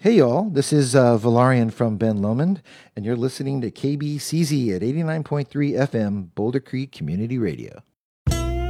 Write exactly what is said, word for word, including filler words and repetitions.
Hey y'all, this is uh, Valarian from Ben Lomond, and you're listening to K B C Z at eighty-nine point three F M, Boulder Creek Community Radio.